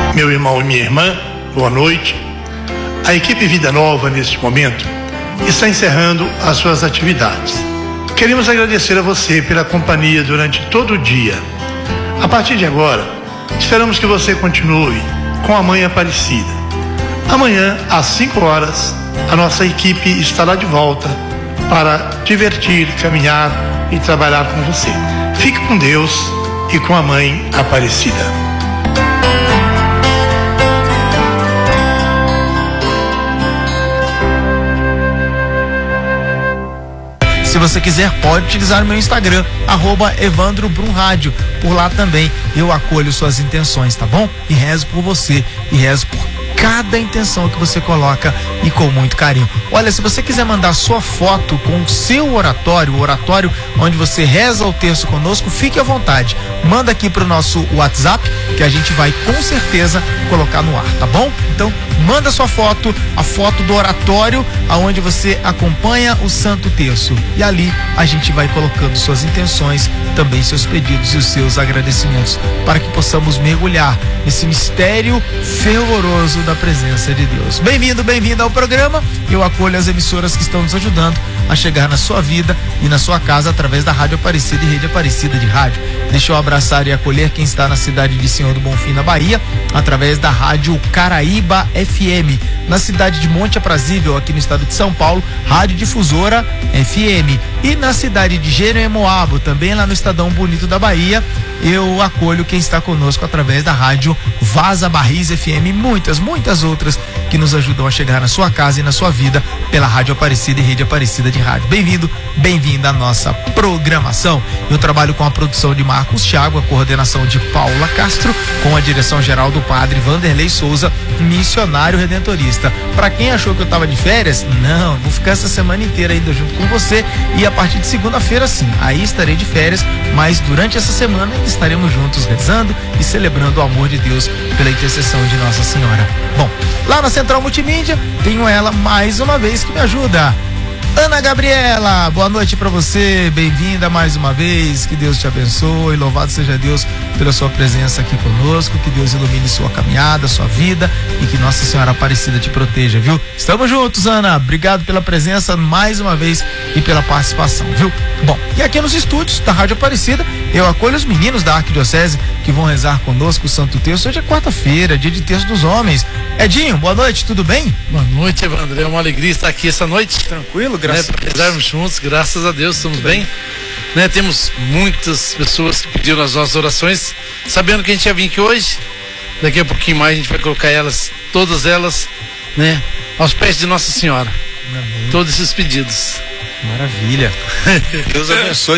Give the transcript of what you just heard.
Meu irmão e minha irmã, boa noite. A equipe Vida Nova, neste momento, está encerrando as suas atividades. Queremos agradecer a você pela companhia durante todo o dia. A partir de agora, esperamos que você continue com a Mãe Aparecida. Amanhã, às 5 horas, a nossa equipe estará de volta para divertir, caminhar e trabalhar com você. Fique com Deus e com a Mãe Aparecida. Se você quiser, pode utilizar o meu Instagram, @EvandroBrumRádio. Por lá também eu acolho suas intenções, tá bom? E rezo por você, e rezo por cada intenção que você coloca e com muito carinho. Olha, se você quiser mandar sua foto com o seu oratório, o oratório onde você reza o terço conosco, fique à vontade. Manda aqui pro nosso WhatsApp, que a gente vai com certeza colocar no ar, tá bom? Então, manda sua foto, a foto do oratório, aonde você acompanha o Santo Terço. E ali a gente vai colocando suas intenções, também seus pedidos e os seus agradecimentos, para que possamos mergulhar nesse mistério fervoroso da presença de Deus. Bem-vindo, bem-vinda ao programa. Eu acolho as emissoras que estão nos ajudando a chegar na sua vida e na sua casa através da Rádio Aparecida e Rede Aparecida de Rádio. Deixa eu abraçar e acolher quem está na cidade de Senhor do Bonfim, na Bahia, através da Rádio Caraíba FM. Na cidade de Monte Aprazível, aqui no estado de São Paulo, Rádio Difusora FM. E na cidade de Jeremoabo, também lá no Estadão Bonito da Bahia, eu acolho quem está conosco através da Rádio Vaza Barris FM e muitas outras que nos ajudam a chegar na sua casa e na sua vida pela Rádio Aparecida e Rede Aparecida de Rádio. Bem-vindo, bem-vinda à nossa programação. Eu trabalho com a produção de Marcos Thiago, a coordenação de Paula Castro, com a direção geral do padre Vanderlei Souza, missionário redentorista. Para quem achou que eu estava de férias, não, vou ficar essa semana inteira ainda junto com você e a partir de segunda-feira sim, aí estarei de férias, mas durante essa semana estaremos juntos rezando e celebrando o amor de Deus pela intercessão de Nossa Senhora. Bom, lá na Central Multimídia tenho ela mais uma vez que me ajuda, Ana Gabriela. Boa noite para você, bem-vinda mais uma vez, que Deus te abençoe, louvado seja Deus pela sua presença aqui conosco, que Deus ilumine sua caminhada, sua vida e que Nossa Senhora Aparecida te proteja, viu? Estamos juntos, Ana, obrigado pela presença mais uma vez e pela participação, viu? Bom, e aqui nos estúdios da Rádio Aparecida, eu acolho os meninos da Arquidiocese que vão rezar conosco o Santo Terço. Hoje é quarta-feira, dia de Terço dos Homens. Edinho, boa noite, tudo bem? Boa noite, Evandro, é uma alegria estar aqui essa noite. Tranquilo, graças a Deus. Rezarmos juntos, graças a Deus, estamos bem. Né, temos muitas pessoas que pediram as nossas orações, sabendo que a gente ia vir aqui hoje. Daqui a pouquinho mais a gente vai colocar elas, todas elas, né, aos pés de Nossa Senhora. Amém. Todos esses pedidos. Maravilha. Deus abençoe.